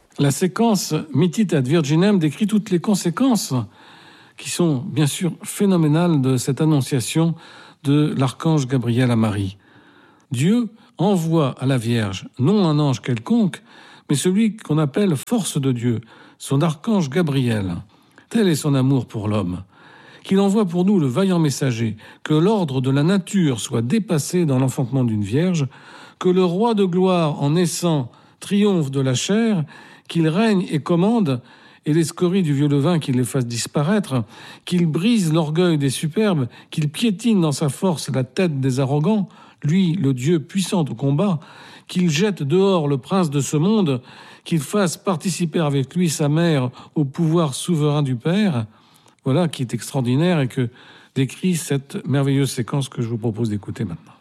La séquence Mitit ad Virginem décrit toutes les conséquences qui sont bien sûr phénoménales de cette annonciation de l'archange Gabriel à Marie. Dieu envoie à la Vierge non un ange quelconque, mais celui qu'on appelle force de Dieu, son archange Gabriel. Tel est son amour pour l'homme, qu'il envoie pour nous le vaillant messager, que l'ordre de la nature soit dépassé dans l'enfantement d'une Vierge, que le roi de gloire en naissant triomphe de la chair, qu'il règne et commande, et les scories du vieux levain qu'il les fasse disparaître, qu'il brise l'orgueil des superbes, qu'il piétine dans sa force la tête des arrogants, lui, le Dieu puissant au combat, qu'il jette dehors le prince de ce monde, qu'il fasse participer avec lui sa mère au pouvoir souverain du Père. Voilà qui est extraordinaire et que décrit cette merveilleuse séquence que je vous propose d'écouter maintenant.